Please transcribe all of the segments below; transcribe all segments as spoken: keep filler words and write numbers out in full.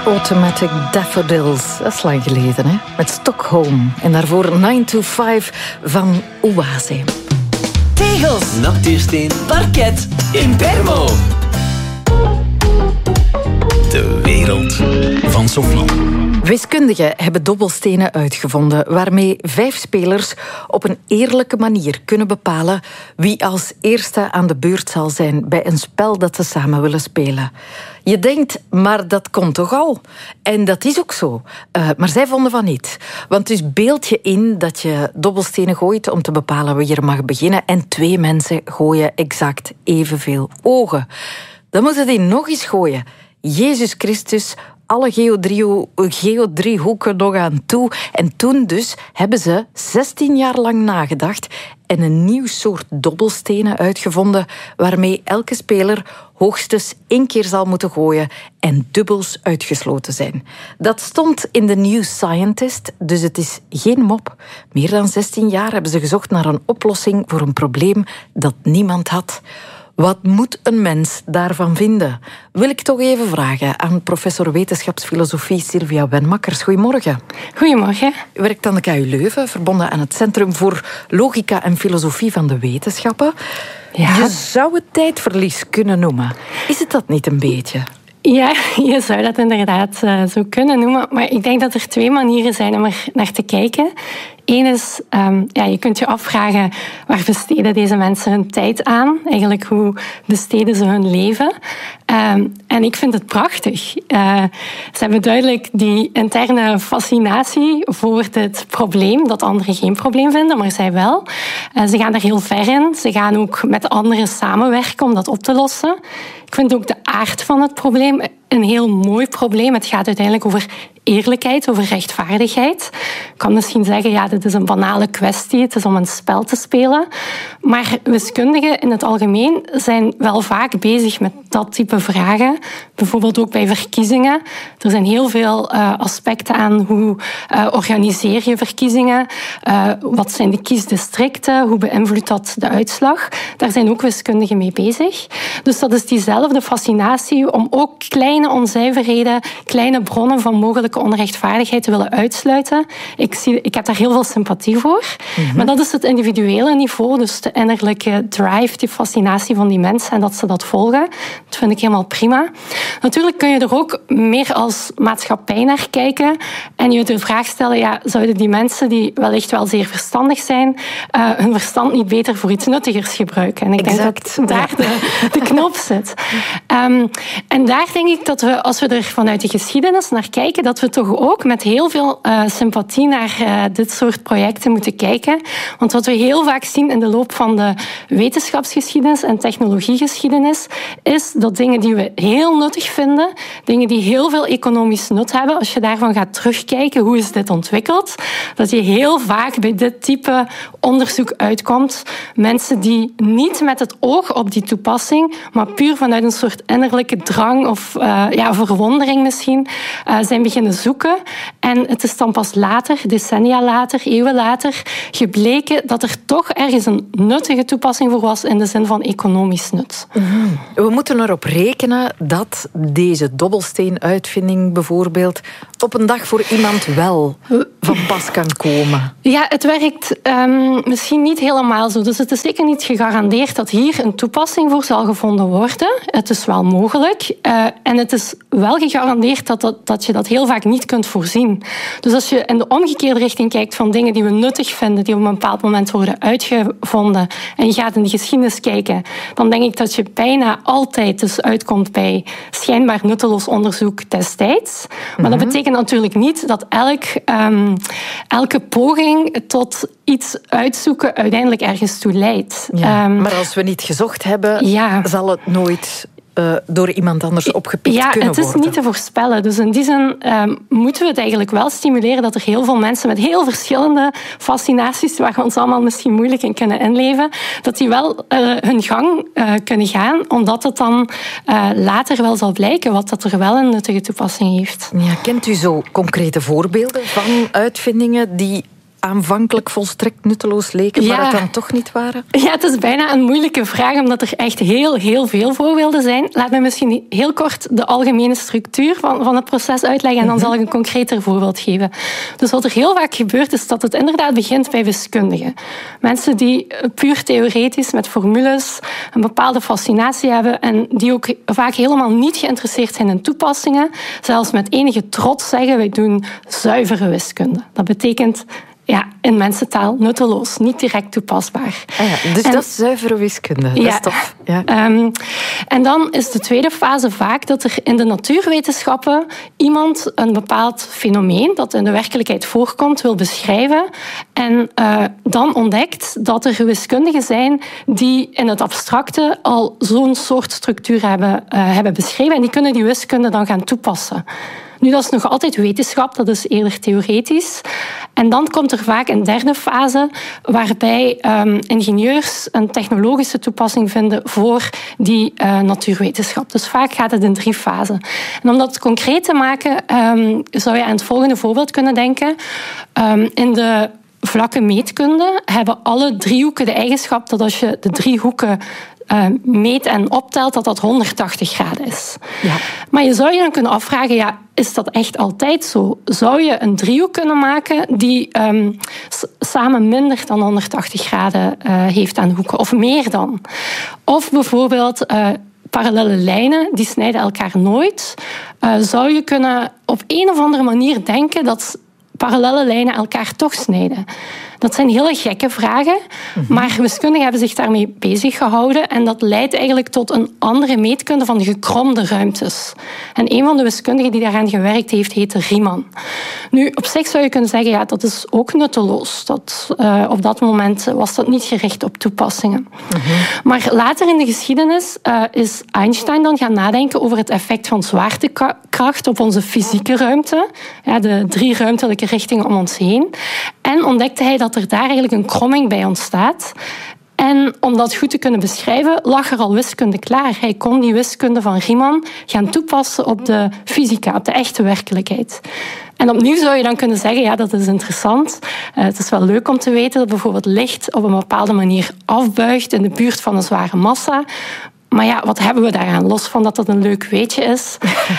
Automatic Daffodils, dat is lang geleden, hè? Met Stockholm. En daarvoor nine to five van Oase. Tegels, natuursteen, parket, Impermo. De wereld van Sophie. Wiskundigen hebben dobbelstenen uitgevonden waarmee vijf spelers op een eerlijke manier kunnen bepalen wie als eerste aan de beurt zal zijn bij een spel dat ze samen willen spelen. Je denkt, maar dat komt toch al? En dat is ook zo. Uh, maar zij vonden van niet. Want dus beeld je in dat je dobbelstenen gooit om te bepalen wie er mag beginnen en twee mensen gooien exact evenveel ogen. Dan moeten die nog eens gooien. Jezus Christus, alle geodriehoeken nog aan toe. En toen dus hebben ze zestien jaar lang nagedacht en een nieuw soort dobbelstenen uitgevonden waarmee elke speler hoogstens één keer zal moeten gooien en dubbels uitgesloten zijn. Dat stond in de New Scientist, dus het is geen mop. Meer dan zestien jaar hebben ze gezocht naar een oplossing voor een probleem dat niemand had. Wat moet een mens daarvan vinden? Wil ik toch even vragen aan professor wetenschapsfilosofie Sylvia Wenmakkers. Goedemorgen. Goedemorgen. U werkt aan de K U Leuven, verbonden aan het Centrum voor Logica en Filosofie van de Wetenschappen. Ja. Je zou het tijdverlies kunnen noemen. Is het dat niet een beetje? Ja, je zou dat inderdaad uh, zo kunnen noemen. Maar ik denk dat er twee manieren zijn om er naar te kijken. Eén is, um, ja, je kunt je afvragen, waar besteden deze mensen hun tijd aan? Eigenlijk, hoe besteden ze hun leven? Um, en ik vind het prachtig. Uh, ze hebben duidelijk die interne fascinatie voor dit probleem, dat anderen geen probleem vinden, maar zij wel. Uh, ze gaan er heel ver in. Ze gaan ook met anderen samenwerken om dat op te lossen. Ik vind ook de aard van het probleem een heel mooi probleem. Het gaat uiteindelijk over eerlijkheid, over rechtvaardigheid. Ik kan misschien zeggen, ja, dit is een banale kwestie. Het is om een spel te spelen. Maar wiskundigen in het algemeen zijn wel vaak bezig met dat type vragen. Bijvoorbeeld ook bij verkiezingen. Er zijn heel veel uh, aspecten aan hoe uh, organiseer je verkiezingen. Uh, wat zijn de kiesdistricten? Hoe beïnvloedt dat de uitslag? Daar zijn ook wiskundigen mee bezig. Dus dat is diezelfde fascinatie om ook kleine onzuiverheden, kleine bronnen van mogelijke onrechtvaardigheid te willen uitsluiten. Ik, zie, ik heb daar heel veel sympathie voor. Mm-hmm. Maar dat is het individuele niveau, dus de innerlijke drive, die fascinatie van die mensen en dat ze dat volgen. Dat vind ik helemaal prima. Natuurlijk kun je er ook meer als maatschappij naar kijken en je de vraag stellen, ja, zouden die mensen die wellicht wel zeer verstandig zijn, uh, hun verstand niet beter voor iets nuttigers gebruiken? En ik exact. denk dat daar de, de knop zit. Um, en daar denk ik dat we, als we er vanuit de geschiedenis naar kijken, dat we toch ook met heel veel uh, sympathie naar uh, dit soort projecten moeten kijken. Want wat we heel vaak zien in de loop van de wetenschapsgeschiedenis en technologiegeschiedenis, is dat dingen die we heel nuttig vinden, dingen die heel veel economisch nut hebben, als je daarvan gaat terugkijken, hoe is dit ontwikkeld, dat je heel vaak bij dit type onderzoek uitkomt. Mensen die niet met het oog op die toepassing, maar puur vanuit een soort innerlijke drang of uh, ja, verwondering misschien, uh, zijn beginnen zoeken. En het is dan pas later, decennia later, eeuwen later, gebleken dat er toch ergens een nuttige toepassing voor was in de zin van economisch nut. Mm-hmm. We moeten erop rekenen dat deze dobbelsteenuitvinding bijvoorbeeld op een dag voor iemand wel van pas kan komen. Ja, het werkt um, misschien niet helemaal zo. Dus het is zeker niet gegarandeerd dat hier een toepassing voor zal gevonden worden. Het is wel mogelijk. Uh, en het is wel gegarandeerd dat, dat, dat je dat heel vaak niet kunt voorzien. Dus als je in de omgekeerde richting kijkt van dingen die we nuttig vinden, die op een bepaald moment worden uitgevonden, en je gaat in de geschiedenis kijken, dan denk ik dat je bijna altijd dus uitkomt bij schijnbaar nutteloos onderzoek destijds. Maar mm-hmm. dat betekent natuurlijk niet dat elk, um, elke poging tot iets uitzoeken uiteindelijk ergens toe leidt. Ja, um, maar als we niet gezocht hebben, ja. zal het nooit Uh, door iemand anders opgepikt ja, kunnen worden. Ja, het is niet te voorspellen. Dus in die zin um, moeten we het eigenlijk wel stimuleren dat er heel veel mensen met heel verschillende fascinaties, waar we ons allemaal misschien moeilijk in kunnen inleven, dat die wel uh, hun gang uh, kunnen gaan, omdat het dan uh, later wel zal blijken wat dat er wel een nuttige toepassing heeft. Ja, kent u zo concrete voorbeelden van uitvindingen die aanvankelijk volstrekt nutteloos leken, ja. maar het dan toch niet waren? Ja, het is bijna een moeilijke vraag, omdat er echt heel, heel veel voorbeelden zijn. Laat me misschien heel kort de algemene structuur van, van het proces uitleggen en dan zal ik een concreter voorbeeld geven. Dus wat er heel vaak gebeurt, is dat het inderdaad begint bij wiskundigen. Mensen die puur theoretisch met formules een bepaalde fascinatie hebben en die ook vaak helemaal niet geïnteresseerd zijn in toepassingen, zelfs met enige trots zeggen, wij doen zuivere wiskunde. Dat betekent ja, in mensentaal nutteloos, niet direct toepasbaar. Ah ja, dus en, dat is zuivere wiskunde, dat ja, is tof. Ja. Um, en dan is de tweede fase vaak dat er in de natuurwetenschappen iemand een bepaald fenomeen dat in de werkelijkheid voorkomt wil beschrijven en uh, dan ontdekt dat er wiskundigen zijn die in het abstracte al zo'n soort structuur hebben, uh, hebben beschreven en die kunnen die wiskunde dan gaan toepassen. Nu, dat is nog altijd wetenschap, dat is eerder theoretisch. En dan komt er vaak een derde fase waarbij um, ingenieurs een technologische toepassing vinden voor die uh, natuurwetenschap. Dus vaak gaat het in drie fasen. En om dat concreet te maken, um, zou je aan het volgende voorbeeld kunnen denken. Um, in de vlakke meetkunde hebben alle driehoeken de eigenschap dat als je de drie hoeken Uh, meet en optelt, dat dat honderdtachtig graden is. Ja. Maar je zou je dan kunnen afvragen, ja, is dat echt altijd zo? Zou je een driehoek kunnen maken die um, s- samen minder dan honderdtachtig graden uh, heeft aan hoeken, of meer dan? Of bijvoorbeeld Uh, parallele lijnen, die snijden elkaar nooit. Uh, zou je kunnen op een of andere manier denken dat parallele lijnen elkaar toch snijden? Dat zijn hele gekke vragen, mm-hmm. maar wiskundigen hebben zich daarmee bezig gehouden en dat leidt eigenlijk tot een andere meetkunde van de gekromde ruimtes. En een van de wiskundigen die daaraan gewerkt heeft, heette Riemann. Nu, op zich zou je kunnen zeggen, ja, dat is ook nutteloos. Dat, uh, op dat moment was dat niet gericht op toepassingen. Mm-hmm. Maar later in de geschiedenis uh, is Einstein dan gaan nadenken over het effect van zwaartekracht op onze fysieke ruimte, ja, de drie ruimtelijke richtingen om ons heen. En ontdekte hij dat er daar eigenlijk een kromming bij ontstaat. En om dat goed te kunnen beschrijven, lag er al wiskunde klaar. Hij kon die wiskunde van Riemann gaan toepassen op de fysica, op de echte werkelijkheid. En opnieuw zou je dan kunnen zeggen, ja, dat is interessant. Uh, het is wel leuk om te weten dat bijvoorbeeld licht op een bepaalde manier afbuigt in de buurt van een zware massa. Maar ja, wat hebben we daaraan? Los van dat dat een leuk weetje is.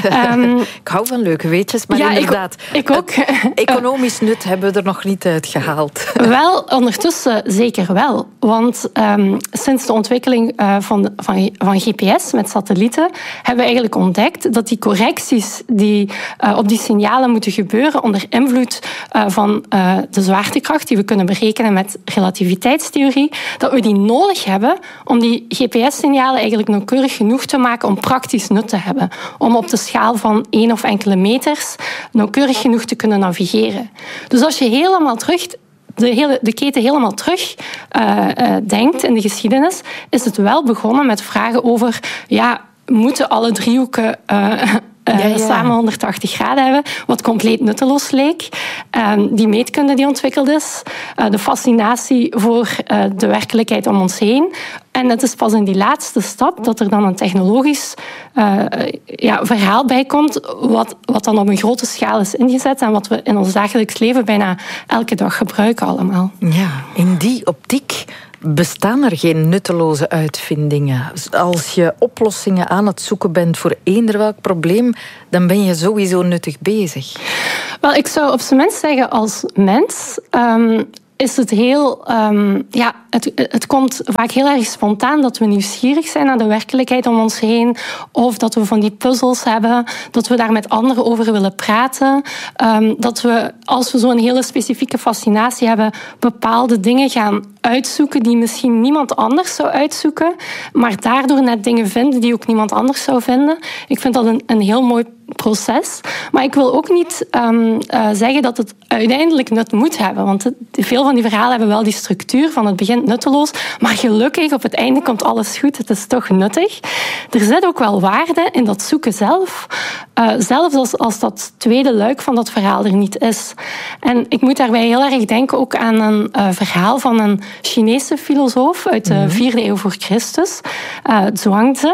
Um, ik hou van leuke weetjes, maar ja, inderdaad. Ik, ik ook. Economisch nut hebben we er nog niet uitgehaald. Wel, ondertussen zeker wel. Want um, sinds de ontwikkeling uh, van, van, van G P S met satellieten hebben we eigenlijk ontdekt dat die correcties die uh, op die signalen moeten gebeuren onder invloed uh, van uh, de zwaartekracht die we kunnen berekenen met relativiteitstheorie, dat we die nodig hebben om die G P S-signalen eigenlijk nauwkeurig genoeg te maken om praktisch nut te hebben. Om op de schaal van één of enkele meters nauwkeurig genoeg te kunnen navigeren. Dus als je helemaal terug, de, hele, de keten helemaal terug uh, uh, denkt in de geschiedenis, is het wel begonnen met vragen over, ja, moeten alle driehoeken Uh, Uh, ja, ja. samen honderdtachtig graden hebben, wat compleet nutteloos leek. Uh, die meetkunde die ontwikkeld is, uh, de fascinatie voor uh, de werkelijkheid om ons heen. En het is pas in die laatste stap dat er dan een technologisch uh, ja, verhaal bij komt, wat, wat dan op een grote schaal is ingezet en wat we in ons dagelijks leven bijna elke dag gebruiken allemaal. Ja, in die optiek bestaan er geen nutteloze uitvindingen. Als je oplossingen aan het zoeken bent voor eender welk probleem, dan ben je sowieso nuttig bezig. Wel, ik zou op zijn minst zeggen als mens Um, is het heel, um, ja, het, het komt vaak heel erg spontaan dat we nieuwsgierig zijn naar de werkelijkheid om ons heen, of dat we van die puzzels hebben, dat we daar met anderen over willen praten, um, dat we, als we zo'n hele specifieke fascinatie hebben, bepaalde dingen gaan uitzoeken die misschien niemand anders zou uitzoeken, maar daardoor net dingen vinden die ook niemand anders zou vinden. Ik vind dat een, een heel mooi proces. Maar ik wil ook niet um, uh, zeggen dat het uiteindelijk nut moet hebben. Want het, veel van die verhalen hebben wel die structuur van het begint nutteloos, maar gelukkig op het einde komt alles goed. Het is toch nuttig. Er zit ook wel waarde in dat zoeken zelf. Uh, zelfs als, als dat tweede luik van dat verhaal er niet is. En ik moet daarbij heel erg denken ook aan een uh, verhaal van een Chinese filosoof uit de Mm-hmm. vierde eeuw voor Christus, uh, Zhuangzi.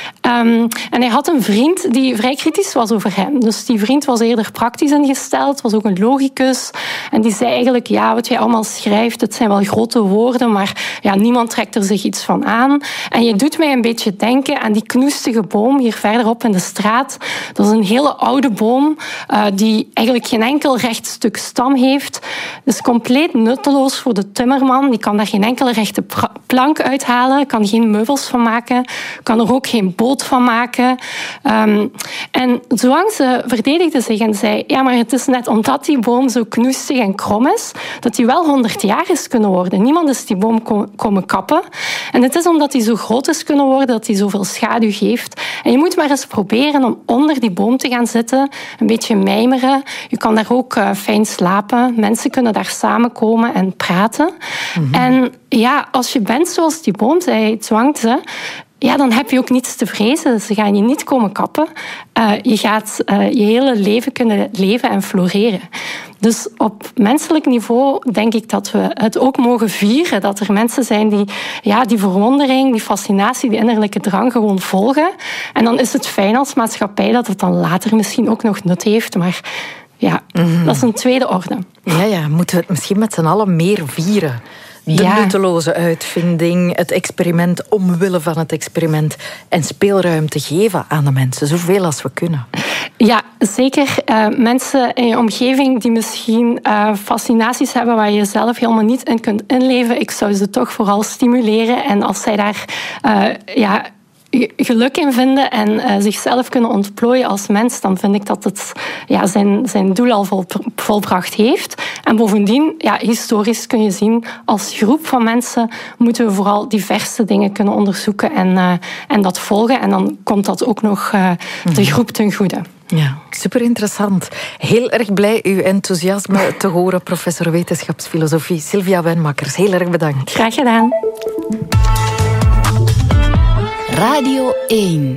Um, en hij had een vriend die vrij kritisch was over hem. Dus die vriend was eerder praktisch ingesteld, was ook een logicus. En die zei eigenlijk, ja, wat jij allemaal schrijft, het zijn wel grote woorden, maar ja, niemand trekt er zich iets van aan. En je doet mij een beetje denken aan die knoestige boom hier verderop in de straat. Dat is een hele oude boom uh, die eigenlijk geen enkel recht stuk stam heeft. Dat is compleet nutteloos voor de timmerman. Die kan daar geen enkele rechte pra- plank uithalen, kan geen meubels van maken, kan er ook geen boot van maken. Um, en Zhuangzi verdedigde zich en zei, ja, maar het is net omdat die boom zo knoestig en krom is, dat die wel honderd jaar is kunnen worden. Niemand is die boom ko- komen kappen. En het is omdat die zo groot is kunnen worden, dat die zoveel schaduw geeft. En je moet maar eens proberen om onder die boom te gaan zitten, een beetje mijmeren. Je kan daar ook uh, fijn slapen. Mensen kunnen daar samenkomen en praten. Mm-hmm. En ja, als je bent zoals die boom, zei Zhuangzi, ja, dan heb je ook niets te vrezen. Ze gaan je niet komen kappen. Uh, je gaat uh, je hele leven kunnen leven en floreren. Dus op menselijk niveau denk ik dat we het ook mogen vieren. Dat er mensen zijn die ja, die verwondering, die fascinatie, die innerlijke drang gewoon volgen. En dan is het fijn als maatschappij dat het dan later misschien ook nog nut heeft. Maar ja, mm-hmm. dat is een tweede orde. Ja, ja, moeten we het misschien met z'n allen meer vieren? De ja. nutteloze uitvinding, het experiment omwille van het experiment en speelruimte geven aan de mensen, zoveel als we kunnen. Ja, zeker. Uh, mensen in je omgeving die misschien uh, fascinaties hebben waar je zelf helemaal niet in kunt inleven, ik zou ze toch vooral stimuleren. En als zij daar uh, ja, geluk in vinden en uh, zichzelf kunnen ontplooien als mens, dan vind ik dat het ja, zijn, zijn doel al vol, volbracht heeft. En bovendien, ja, historisch kun je zien, als groep van mensen moeten we vooral diverse dingen kunnen onderzoeken en, uh, en dat volgen. En dan komt dat ook nog uh, de groep ten goede. Ja, super interessant. Heel erg blij uw enthousiasme te horen, professor wetenschapsfilosofie Sylvia Wenmakers. Heel erg bedankt. Graag gedaan. Radio één.